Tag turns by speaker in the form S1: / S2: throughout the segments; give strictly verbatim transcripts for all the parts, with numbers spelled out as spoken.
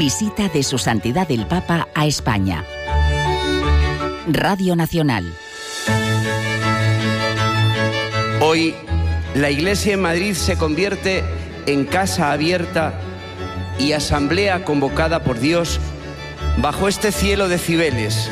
S1: Visita de Su Santidad el Papa a España. Radio Nacional.
S2: Hoy, la Iglesia en Madrid se convierte en casa abierta y asamblea convocada por Dios bajo este cielo de Cibeles.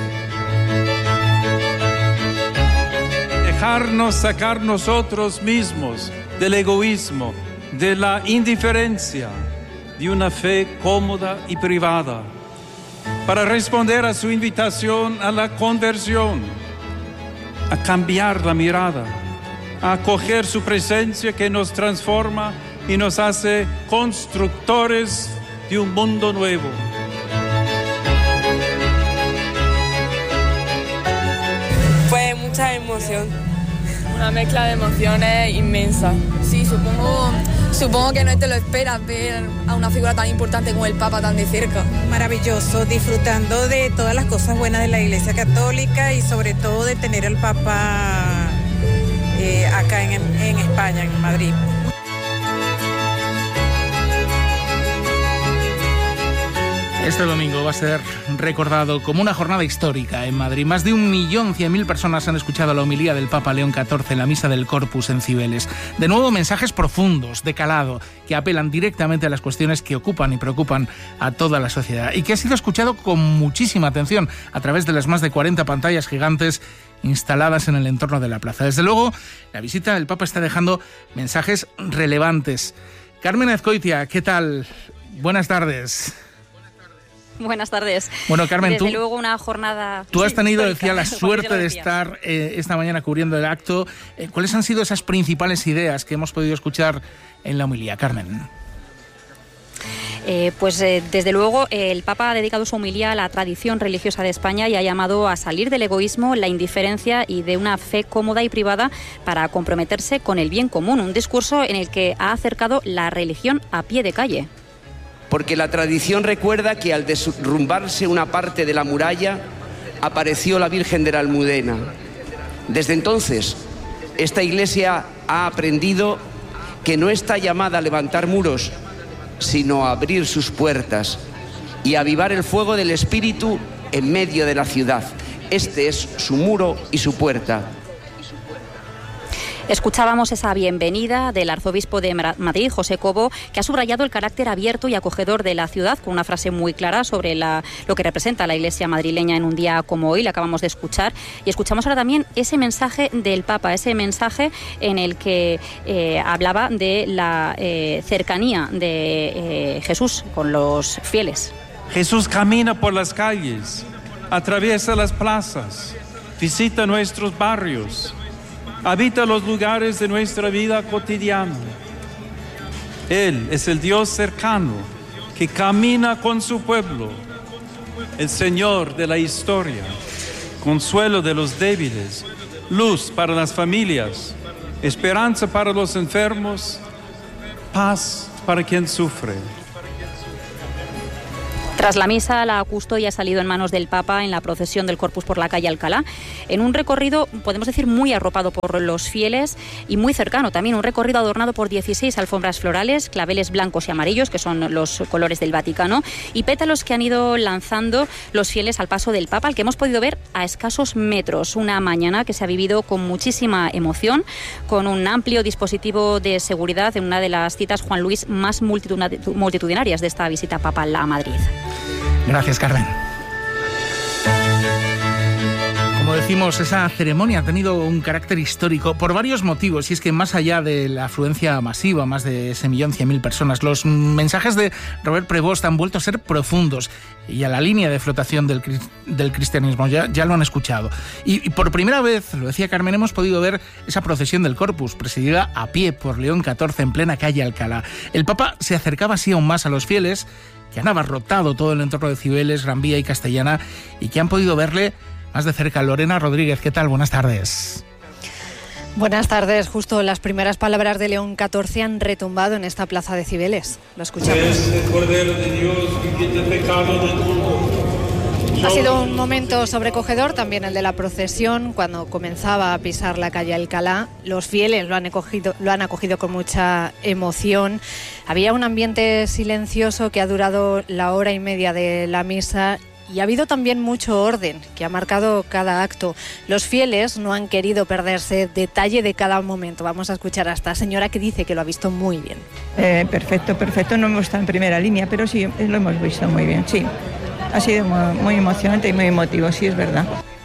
S3: Dejarnos sacar nosotros mismos del egoísmo, de la indiferencia, de una fe cómoda y privada, para responder a su invitación a la conversión, a cambiar la mirada, a acoger su presencia que nos transforma y nos hace constructores de un mundo nuevo.
S4: Fue mucha emoción, una mezcla de emociones inmensa.
S5: Sí, supongo, supongo que no te lo esperas ver a una figura tan importante como el Papa tan de cerca.
S6: Maravilloso, disfrutando de todas las cosas buenas de la Iglesia Católica y sobre todo de tener al Papa eh, acá en, en España, en Madrid.
S7: Este domingo va a ser recordado como una jornada histórica en Madrid. Más de un millón cien mil personas han escuchado la homilía del Papa León catorce en la Misa del Corpus en Cibeles. De nuevo, mensajes profundos, de calado, que apelan directamente a las cuestiones que ocupan y preocupan a toda la sociedad y que ha sido escuchado con muchísima atención a través de las más de cuarenta pantallas gigantes instaladas en el entorno de la plaza. Desde luego, la visita del Papa está dejando mensajes relevantes. Carmen Azcoitia, ¿qué tal? Buenas tardes.
S8: Buenas tardes.
S7: Bueno, Carmen,
S8: Desde
S7: tú,
S8: luego una jornada
S7: tú has tenido,
S8: histórica,
S7: decía, la suerte de estar eh, esta mañana cubriendo el acto. Eh, ¿Cuáles han sido esas principales ideas que hemos podido escuchar en la homilía, Carmen?
S8: Eh, pues eh, desde luego eh, el Papa ha dedicado su homilía a la tradición religiosa de España y ha llamado a salir del egoísmo, la indiferencia y de una fe cómoda y privada para comprometerse con el bien común. Un discurso en el que ha acercado la religión a pie de calle.
S2: Porque la tradición recuerda que al derrumbarse una parte de la muralla apareció la Virgen de la Almudena. Desde entonces, esta Iglesia ha aprendido que no está llamada a levantar muros, sino a abrir sus puertas y a avivar el fuego del Espíritu en medio de la ciudad. Este es su muro y su puerta.
S8: Escuchábamos esa bienvenida del arzobispo de Madrid, José Cobo, que ha subrayado el carácter abierto y acogedor de la ciudad con una frase muy clara sobre la, lo que representa la Iglesia madrileña en un día como hoy, la acabamos de escuchar. Y escuchamos ahora también ese mensaje del Papa, ese mensaje en el que eh, hablaba de la eh, cercanía de eh, Jesús con los fieles.
S3: Jesús camina por las calles, atraviesa las plazas, visita nuestros barrios, habita los lugares de nuestra vida cotidiana. Él es el Dios cercano que camina con su pueblo, el Señor de la historia, consuelo de los débiles, luz para las familias, esperanza para los enfermos, paz para quien sufre.
S8: Tras la misa, la custodia ha salido en manos del Papa en la procesión del Corpus por la calle Alcalá, en un recorrido, podemos decir, muy arropado por los fieles y muy cercano también, un recorrido adornado por dieciséis alfombras florales, claveles blancos y amarillos, que son los colores del Vaticano, y pétalos que han ido lanzando los fieles al paso del Papa, al que hemos podido ver a escasos metros. Una mañana que se ha vivido con muchísima emoción, con un amplio dispositivo de seguridad en una de las citas, Juan Luis, más multitudinarias de esta visita papal a Madrid.
S7: Gracias, Carmen. Como decimos, esa ceremonia ha tenido un carácter histórico por varios motivos, y es que más allá de la afluencia masiva, más de ese millón cien mil personas, los mensajes de Robert Prevost han vuelto a ser profundos y a la línea de flotación del, del cristianismo, ya, ya lo han escuchado. Y, y por primera vez, lo decía Carmen, hemos podido ver esa procesión del Corpus, presidida a pie por León catorce en plena calle Alcalá. El Papa se acercaba así aún más a los fieles, que han abarrotado todo el entorno de Cibeles, Gran Vía y Castellana, y que han podido verle más de cerca. Lorena Rodríguez, ¿qué tal? Buenas tardes.
S9: Buenas tardes. Justo las primeras palabras de León catorce han retumbado en esta plaza de Cibeles. Lo escuchamos.
S10: Es el Cordero de Dios que quita el pecado del mundo.
S9: Ha sido un momento sobrecogedor también el de la procesión, cuando comenzaba a pisar la calle Alcalá. Los fieles lo han acogido, lo han acogido con mucha emoción. Había un ambiente silencioso que ha durado la hora y media de la misa. Y ha habido también mucho orden que ha marcado cada acto. Los fieles no han querido perderse detalle de cada momento. Vamos a escuchar a esta señora que dice que lo ha visto muy bien.
S10: Eh, perfecto, perfecto. No hemos estado en primera línea, pero sí, lo hemos visto muy bien, sí. Ha sido muy, muy emocionante y muy emotivo, sí, es verdad.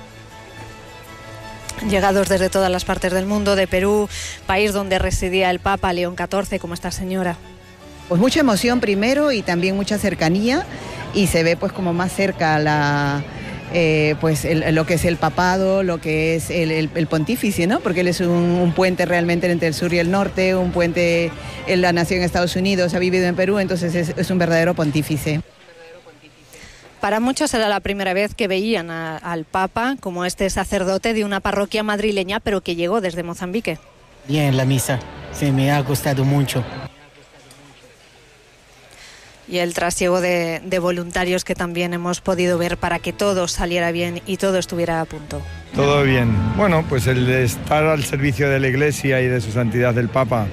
S9: Llegados desde todas las partes del mundo, de Perú, país donde residía el Papa León catorce, como esta señora.
S11: Pues mucha emoción primero y también mucha cercanía, y se ve pues como más cerca la, eh, pues el, lo que es el papado, lo que es el, el, el pontífice, ¿no? Porque él es un, un puente realmente entre el sur y el norte, un puente, él nació en Estados Unidos, ha vivido en Perú, entonces es, es un verdadero pontífice.
S9: Para muchos era la primera vez que veían a, al Papa como este sacerdote de una parroquia madrileña, pero que llegó desde Mozambique.
S12: Bien, la misa, sí, me ha gustado mucho.
S9: Y el trasiego de, de voluntarios que también hemos podido ver para que todo saliera bien y todo estuviera a punto.
S13: Todo bien. Bueno, pues el de estar al servicio de la Iglesia y de su santidad del Papa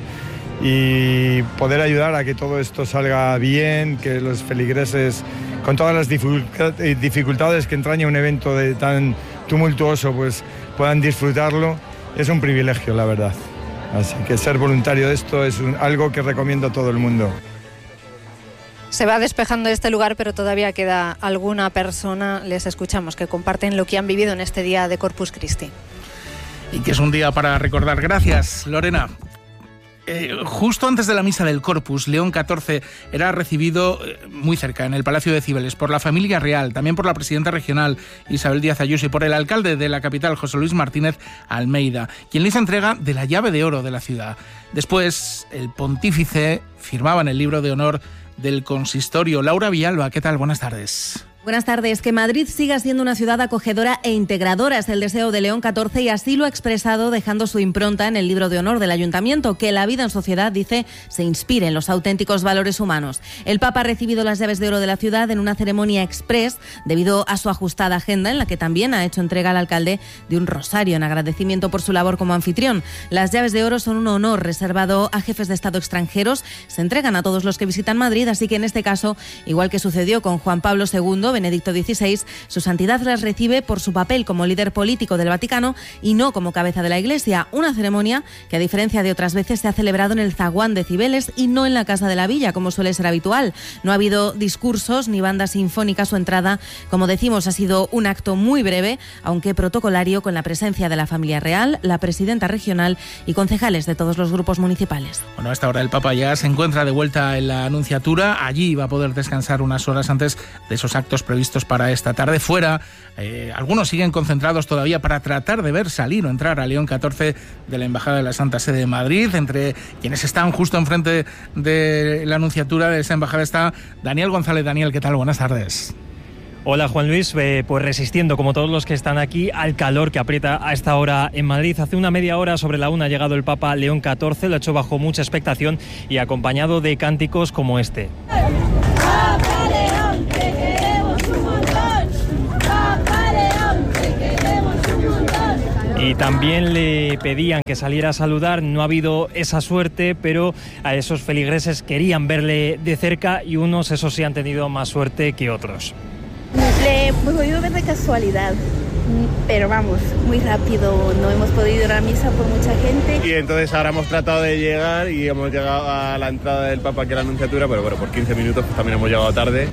S13: y poder ayudar a que todo esto salga bien, que los feligreses, con todas las dificultades que entraña un evento de tan tumultuoso, pues puedan disfrutarlo, es un privilegio, la verdad. Así que ser voluntario de esto es un, algo que recomiendo a todo el mundo.
S9: Se va despejando este lugar, pero todavía queda alguna persona, les escuchamos, que comparten lo que han vivido en este día de Corpus Christi.
S7: Y que es un día para recordar. Gracias, Lorena. Eh, justo antes de la misa del Corpus, León catorce era recibido eh, muy cerca, en el Palacio de Cibeles, por la familia real, también por la presidenta regional Isabel Díaz Ayuso y por el alcalde de la capital, José Luis Martínez Almeida, quien le hizo entrega de la llave de oro de la ciudad. Después, el pontífice firmaba en el libro de honor del consistorio. Laura Villalba, ¿qué tal? Buenas tardes.
S14: Buenas tardes. Que Madrid siga siendo una ciudad acogedora e integradora es el deseo de León catorce y así lo ha expresado dejando su impronta en el libro de honor del Ayuntamiento, que la vida en sociedad, dice, se inspire en los auténticos valores humanos. El Papa ha recibido las llaves de oro de la ciudad en una ceremonia express debido a su ajustada agenda, en la que también ha hecho entrega al alcalde de un rosario en agradecimiento por su labor como anfitrión. Las llaves de oro son un honor reservado a jefes de Estado extranjeros, se entregan a todos los que visitan Madrid, así que en este caso, igual que sucedió con Juan Pablo segundo, Benedicto dieciséis, su santidad las recibe por su papel como líder político del Vaticano y no como cabeza de la Iglesia. Una ceremonia que, a diferencia de otras veces, se ha celebrado en el zaguán de Cibeles y no en la Casa de la Villa, como suele ser habitual. No ha habido discursos ni banda sinfónica. Su entrada, como decimos, ha sido un acto muy breve, aunque protocolario, con la presencia de la familia real, la presidenta regional y concejales de todos los grupos municipales.
S7: Bueno, a esta hora el Papa ya se encuentra de vuelta en la Anunciatura. Allí va a poder descansar unas horas antes de esos actos previstos para esta tarde. Fuera, eh, algunos siguen concentrados todavía para tratar de ver salir o entrar a León catorce de la Embajada de la Santa Sede de Madrid. Entre quienes están justo enfrente de la Anunciatura de esa embajada está Daniel González. Daniel, ¿qué tal? Buenas tardes.
S15: Hola Juan Luis, eh, pues resistiendo como todos los que están aquí al calor que aprieta a esta hora en Madrid. Hace una media hora, sobre la una, ha llegado el Papa León catorce, lo ha hecho bajo mucha expectación y acompañado de cánticos como este.
S16: ¡Papa León, te queremos un montón! ¡Papa León, te queremos un montón!
S15: Y también le pedían que saliera a saludar. No ha habido esa suerte, pero a esos feligreses querían verle de cerca y unos, eso sí, han tenido más suerte que otros.
S17: Le hemos podido ver de casualidad, pero vamos, muy rápido, no hemos podido ir a misa por mucha gente.
S18: Y entonces ahora hemos tratado de llegar y hemos llegado a la entrada del Papa, que es la Anunciatura, pero bueno, por quince minutos pues también hemos llegado tarde.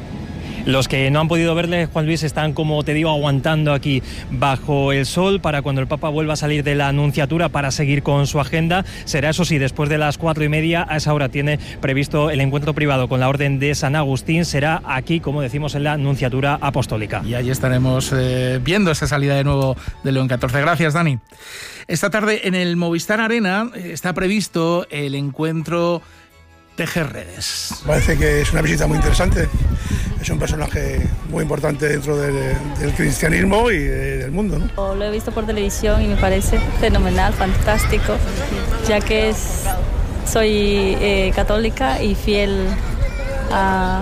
S15: Los que no han podido verle, Juan Luis, están, como te digo, aguantando aquí bajo el sol para cuando el Papa vuelva a salir de la Anunciatura para seguir con su agenda. Será, eso sí, después de las cuatro y media. A esa hora tiene previsto el encuentro privado con la Orden de San Agustín. Será aquí, como decimos, en la Anunciatura Apostólica.
S7: Y allí estaremos eh, viendo esa salida de nuevo de León catorce. Gracias, Dani. Esta tarde en el Movistar Arena está previsto el encuentro Tejer Redes.
S19: Parece que es una visita muy interesante. Es un personaje muy importante dentro de, de, del cristianismo y de, del mundo, ¿no?
S20: Lo he visto por televisión y me parece fenomenal, fantástico, ya que es, soy eh, católica y fiel a,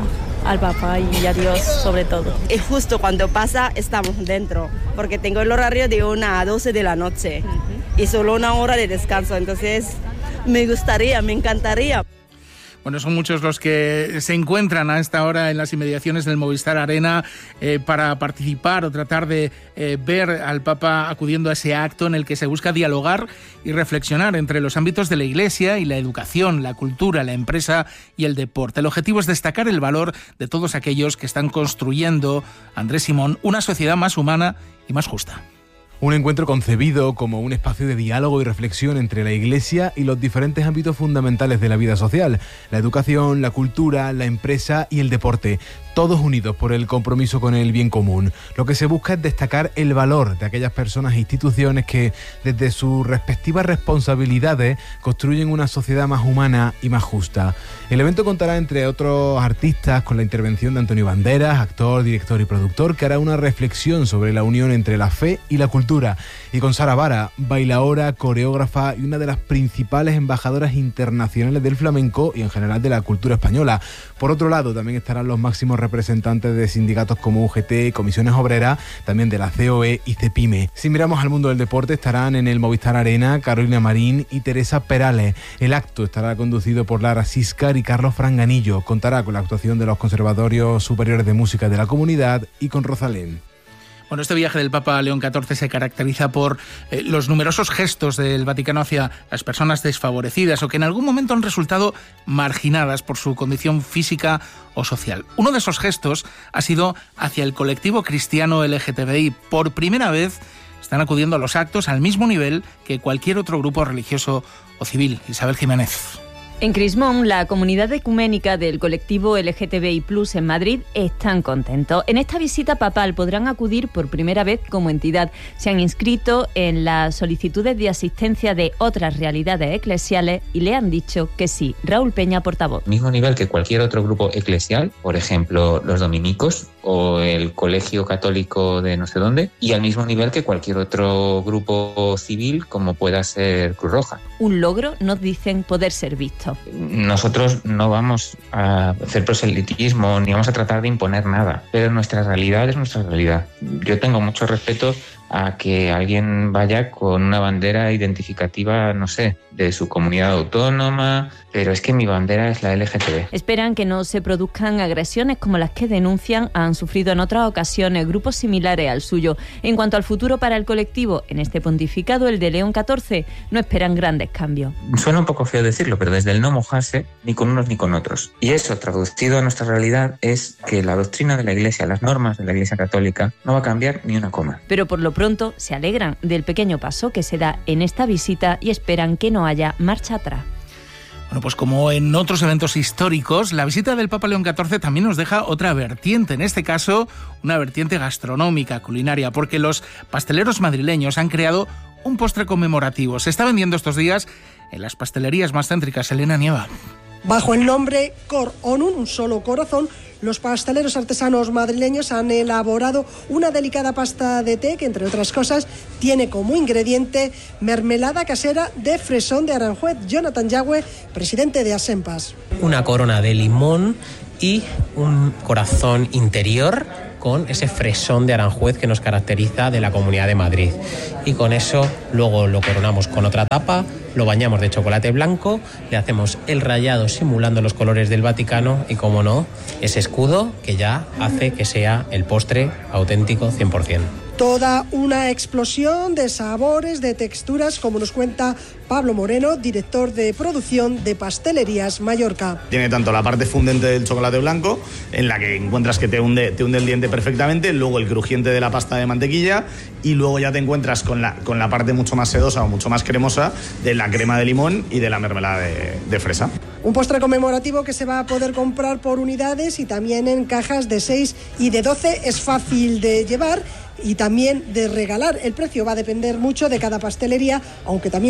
S20: al papá y a Dios sobre todo.
S21: Y justo cuando pasa estamos dentro, porque tengo el horario de una a doce de la noche uh-huh. y solo una hora de descanso, entonces me gustaría, me encantaría.
S7: Bueno, son muchos los que se encuentran a esta hora en las inmediaciones del Movistar Arena eh, para participar o tratar de eh, ver al Papa acudiendo a ese acto en el que se busca dialogar y reflexionar entre los ámbitos de la Iglesia y la educación, la cultura, la empresa y el deporte. El objetivo es destacar el valor de todos aquellos que están construyendo, Andrés Simón, una sociedad más humana y más justa.
S22: Un encuentro concebido como un espacio de diálogo y reflexión entre la Iglesia y los diferentes ámbitos fundamentales de la vida social, la educación, la cultura, la empresa y el deporte, todos unidos por el compromiso con el bien común. Lo que se busca es destacar el valor de aquellas personas e instituciones que, desde sus respectivas responsabilidades, construyen una sociedad más humana y más justa. El evento contará, entre otros artistas, con la intervención de Antonio Banderas, actor, director y productor, que hará una reflexión sobre la unión entre la fe y la cultura, y con Sara Vara, bailaora, coreógrafa y una de las principales embajadoras internacionales del flamenco y en general de la cultura española. Por otro lado, también estarán los máximos representantes de sindicatos como U G T, Comisiones Obreras, también de la C O E y CEPIME. Si miramos al mundo del deporte, estarán en el Movistar Arena Carolina Marín y Teresa Perales. El acto estará conducido por Lara Siscar y Carlos Franganillo. Contará con la actuación de los Conservatorios Superiores de Música de la Comunidad y con Rosalén.
S7: Bueno, este viaje del Papa León catorce se caracteriza por eh, los numerosos gestos del Vaticano hacia las personas desfavorecidas o que en algún momento han resultado marginadas por su condición física o social. Uno de esos gestos ha sido hacia el colectivo cristiano L G T B I. Por primera vez están acudiendo a los actos al mismo nivel que cualquier otro grupo religioso o civil. Isabel Jiménez.
S23: En Crismón, la comunidad ecuménica del colectivo L G T B I plus en Madrid están contentos. En esta visita papal podrán acudir por primera vez como entidad. Se han inscrito en las solicitudes de asistencia de otras realidades eclesiales y le han dicho que sí. Raúl Peña, portavoz.
S24: Mismo nivel que cualquier otro grupo eclesial, por ejemplo, los dominicos o el colegio católico de no sé dónde, y al mismo nivel que cualquier otro grupo civil como pueda ser Cruz Roja.
S23: Un logro, nos dicen, poder ser visto.
S24: Nosotros no vamos a hacer proselitismo ni vamos a tratar de imponer nada, pero nuestra realidad es nuestra realidad. Yo tengo mucho respeto a que alguien vaya con una bandera identificativa, no sé, de su comunidad autónoma, pero es que mi bandera es la L G T B.
S23: Esperan que no se produzcan agresiones como las que denuncian han sufrido en otras ocasiones grupos similares al suyo. En cuanto al futuro para el colectivo, en este pontificado, el de León catorce, no esperan grandes cambios.
S24: Suena un poco feo decirlo, pero desde el no mojarse ni con unos ni con otros. Y eso, traducido a nuestra realidad, es que la doctrina de la Iglesia, las normas de la Iglesia católica, no va a cambiar ni una coma.
S23: Pero por lo pronto se alegran del pequeño paso que se da en esta visita y esperan que no haya marcha atrás.
S7: Bueno, pues como en otros eventos históricos, la visita del Papa León catorce también nos deja otra vertiente, en este caso una vertiente gastronómica, culinaria, porque los pasteleros madrileños han creado un postre conmemorativo. Se está vendiendo estos días en las pastelerías más céntricas. Elena Nieva.
S25: Bajo el nombre Cor Onum, un solo corazón, los pasteleros artesanos madrileños han elaborado una delicada pasta de té que, entre otras cosas, tiene como ingrediente mermelada casera de fresón de Aranjuez. Jonathan Yagüe, presidente de Asempas.
S26: Una corona de limón y un corazón interior con ese fresón de Aranjuez que nos caracteriza de la Comunidad de Madrid. Y con eso luego lo coronamos con otra tapa, lo bañamos de chocolate blanco, le hacemos el rallado simulando los colores del Vaticano y, como no, ese escudo que ya hace que sea el postre auténtico cien por ciento.
S25: Toda una explosión de sabores, de texturas, como nos cuenta Pablo Moreno, director de producción de Pastelerías Mallorca.
S27: Tiene tanto la parte fundente del chocolate blanco, en la que encuentras que te hunde, te hunde el diente perfectamente, luego el crujiente de la pasta de mantequilla, y luego ya te encuentras con la, con la parte mucho más sedosa o mucho más cremosa de la crema de limón y de la mermelada de, de fresa.
S25: Un postre conmemorativo que se va a poder comprar por unidades y también en cajas de seis y de doce. Es fácil de llevar y también de regalar. El precio va a depender mucho de cada pastelería, aunque también se va a poder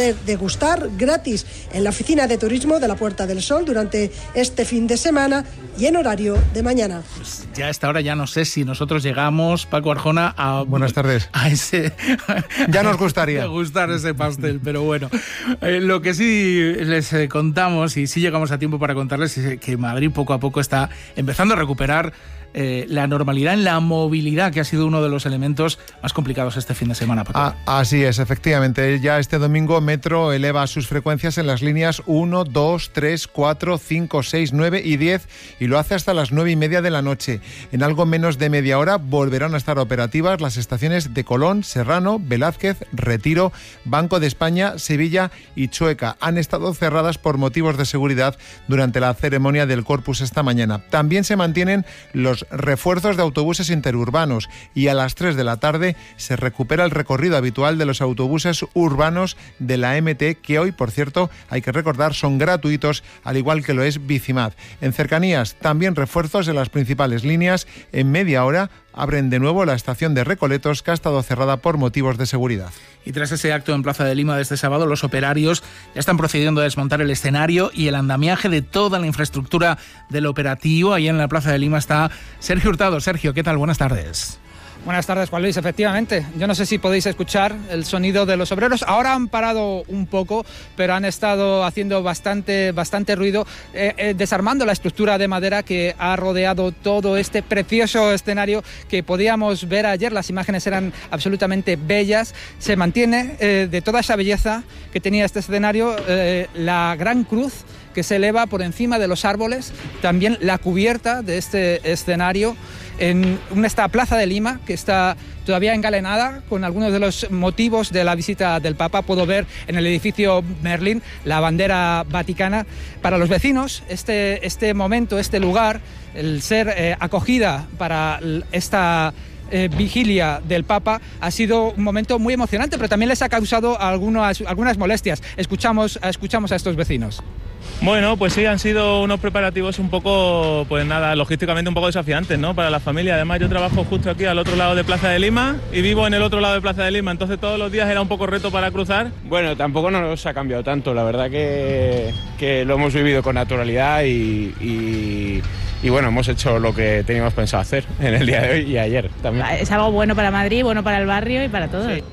S25: poder degustar gratis en la oficina de turismo de la Puerta del Sol durante este fin de semana y en horario de mañana.
S7: Pues ya a esta hora ya no sé si nosotros llegamos, Paco Arjona, a...
S1: Buenas tardes.
S7: A ese...
S1: Ya nos gustaría.
S7: A gustar ese pastel, pero bueno. Eh, lo que sí les eh, contamos, y sí llegamos a tiempo para contarles, es que Madrid poco a poco está empezando a recuperar Eh, la normalidad en la movilidad, que ha sido uno de los elementos más complicados este fin de semana, Paco.
S1: Ah, así es, efectivamente. Ya este domingo Metro eleva sus frecuencias en las líneas uno, dos, tres, cuatro, cinco, seis, nueve y diez y lo hace hasta las nueve y media de la noche. En algo menos de media hora volverán a estar operativas las estaciones de Colón, Serrano, Velázquez, Retiro, Banco de España, Sevilla y Chueca. Han estado cerradas por motivos de seguridad durante la ceremonia del Corpus esta mañana. También se mantienen los refuerzos de autobuses interurbanos y a las tres de la tarde se recupera el recorrido habitual de los autobuses urbanos de la M T, que hoy, por cierto, hay que recordar, son gratuitos, al igual que lo es Bicimad. En cercanías, también refuerzos en las principales líneas. En media hora abren de nuevo la estación de Recoletos, que ha estado cerrada por motivos de seguridad.
S7: Y tras ese acto en Plaza de Lima de este sábado, los operarios ya están procediendo a desmontar el escenario y el andamiaje de toda la infraestructura del operativo. Ahí en la Plaza de Lima está Sergio Hurtado. Sergio, ¿qué tal? Buenas tardes.
S2: Buenas tardes, Juan Luis. Efectivamente, yo no sé si podéis escuchar el sonido de los obreros. Ahora han parado un poco, pero han estado haciendo bastante, bastante ruido, eh, eh, desarmando la estructura de madera que ha rodeado todo este precioso escenario que podíamos ver ayer. Las imágenes eran absolutamente bellas. Se mantiene eh, de toda esa belleza que tenía este escenario eh, la gran cruz que se eleva por encima de los árboles, también la cubierta de este escenario en esta Plaza de Lima, que está todavía engalanada con algunos de los motivos de la visita del Papa. Puedo ver en el edificio Merlín la bandera vaticana. Para los vecinos, este, este momento, este lugar, el ser eh, acogida para esta Eh, vigilia del Papa ha sido un momento muy emocionante, pero también les ha causado algunas, algunas molestias. Escuchamos, escuchamos a estos vecinos.
S3: Bueno, pues sí, han sido unos preparativos un poco, pues nada, logísticamente un poco desafiantes, ¿no? Para la familia. Además, yo trabajo justo aquí al otro lado de Plaza de Lima y vivo en el otro lado de Plaza de Lima, entonces todos los días era un poco reto para cruzar.
S4: Bueno, tampoco nos ha cambiado tanto, la verdad que, que lo hemos vivido con naturalidad y, y, y bueno, hemos hecho lo que teníamos pensado hacer en el día de hoy y ayer también.
S5: Es algo bueno para Madrid, bueno para el barrio y para todos. Sí.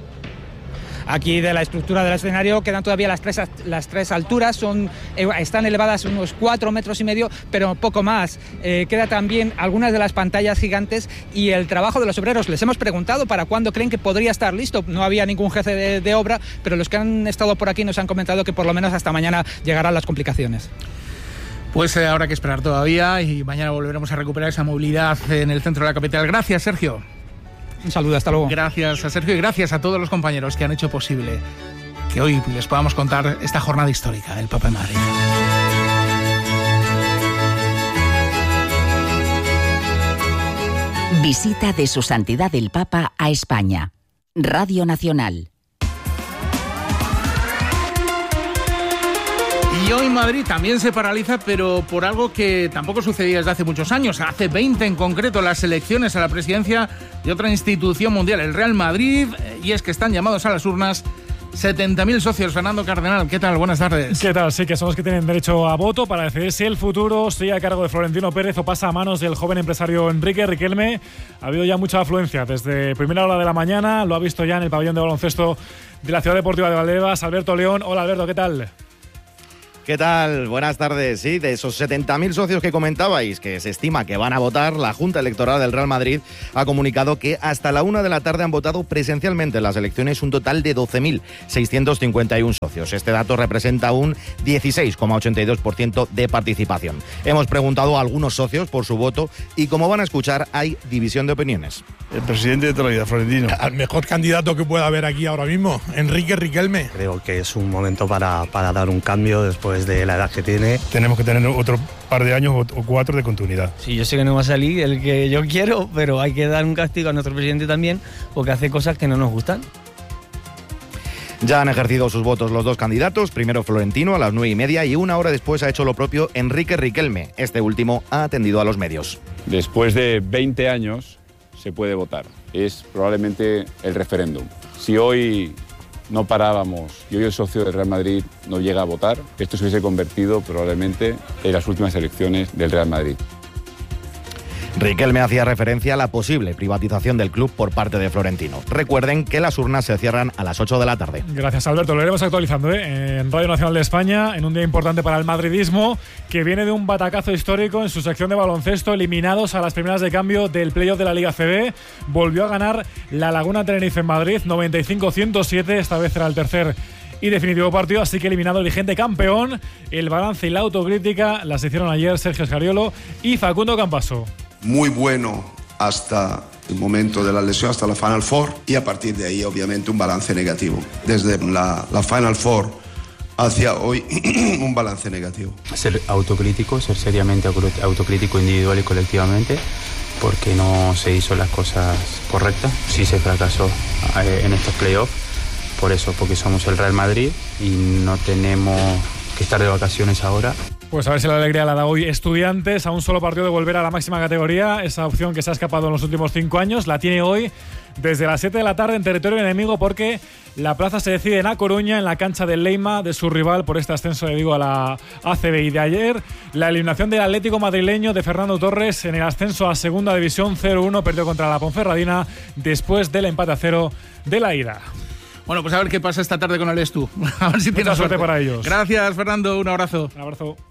S2: Aquí de la estructura del escenario quedan todavía las tres, las tres alturas, son, eh, están elevadas unos cuatro metros y medio, pero poco más. Eh, queda también algunas de las pantallas gigantes y el trabajo de los obreros. Les hemos preguntado para cuándo creen que podría estar listo. No había ningún jefe de, de obra, pero los que han estado por aquí nos han comentado que por lo menos hasta mañana llegarán las complicaciones.
S7: Pues eh, habrá que esperar todavía y mañana volveremos a recuperar esa movilidad en el centro de la capital. Gracias, Sergio.
S2: Un saludo, hasta luego.
S7: Gracias a Sergio y gracias a todos los compañeros que han hecho posible que hoy les podamos contar esta jornada histórica del Papa en Madrid.
S6: Visita de Su Santidad el Papa a España. Radio Nacional.
S7: Y hoy Madrid también se paraliza, pero por algo que tampoco sucedía desde hace muchos años. Hace veinte en concreto, las elecciones a la presidencia de otra institución mundial, el Real Madrid, y es que están llamados a las urnas setenta mil socios. Fernando Cardenal, ¿qué tal? Buenas tardes.
S8: ¿Qué tal? Sí, que son los que tienen derecho a voto para decidir si el futuro sigue a cargo de Florentino Pérez o pasa a manos del joven empresario Enrique Riquelme. Ha habido ya mucha afluencia desde primera hora de la mañana, lo ha visto ya en el pabellón de baloncesto de la Ciudad Deportiva de Valdebebas. Alberto León. Hola, Alberto, ¿qué tal?
S28: ¿Qué tal? Buenas tardes. Sí, de esos setenta mil socios que comentabais, que se estima que van a votar, la Junta Electoral del Real Madrid ha comunicado que hasta la una de la tarde han votado presencialmente en las elecciones un total de doce mil seiscientos cincuenta y uno socios. Este dato representa un dieciséis coma ochenta y dos por ciento de participación. Hemos preguntado a algunos socios por su voto y, como van a escuchar, hay división de opiniones.
S19: El presidente de toda la vida, Florentino. Al mejor candidato que pueda haber aquí ahora mismo, Enrique Riquelme.
S29: Creo que es un momento para, para dar un cambio después de la edad que tiene.
S19: Tenemos que tener otro par de años o cuatro de continuidad.
S29: Sí, yo sé que no va a salir el que yo quiero, pero hay que dar un castigo a nuestro presidente también, porque hace cosas que no nos gustan.
S28: Ya han ejercido sus votos los dos candidatos, primero Florentino a las nueve y media y una hora después ha hecho lo propio Enrique Riquelme. Este último ha atendido a los medios.
S30: Después de veinte años se puede votar. Es probablemente el referéndum. Si hoy
S9: no parábamos y hoy el socio del Real Madrid no llega a votar, esto se hubiese convertido probablemente en las últimas elecciones del Real Madrid.
S28: Riquelme hacía referencia a la posible privatización del club por parte de Florentino. Recuerden que las urnas se cierran a las ocho de la tarde.
S8: Gracias, Alberto. Lo iremos actualizando ¿eh? en Radio Nacional de España, en un día importante para el madridismo, que viene de un batacazo histórico en su sección de baloncesto, eliminados a las primeras de cambio del playoff de la Liga A C B. Volvió a ganar la Laguna Tenerife en Madrid, noventa y cinco a ciento siete. Esta vez era el tercer y definitivo partido, así que eliminado el vigente campeón. El balance y la autocrítica las hicieron ayer Sergio Scariolo y Facundo Campaso.
S10: Muy bueno hasta el momento de la lesión, hasta la Final Four, y a partir de ahí obviamente un balance negativo. Desde la, la Final Four hacia hoy un balance negativo.
S11: Ser autocrítico, ser seriamente autocrítico individual y colectivamente, porque no se hizo las cosas correctas. Sí se fracasó en estos playoffs, por eso, porque somos el Real Madrid y no tenemos que estar de vacaciones ahora.
S8: Pues a ver si la alegría la da hoy Estudiantes, a un solo partido de volver a la máxima categoría. Esa opción que se ha escapado en los últimos cinco años la tiene hoy desde las siete de la tarde en territorio enemigo, porque la plaza se decide en A Coruña, en la cancha del Leima, de su rival por este ascenso, le digo, a la A C B. Y de ayer, la eliminación del Atlético madrileño de Fernando Torres en el ascenso a Segunda División, cero uno, perdió contra la Ponferradina después del empate a cero de la ida.
S7: Bueno, pues a ver qué pasa esta tarde con el Estu. A ver si tienes
S8: suerte
S7: suerte
S8: para ellos.
S7: Gracias, Fernando. Un abrazo.
S8: Un abrazo.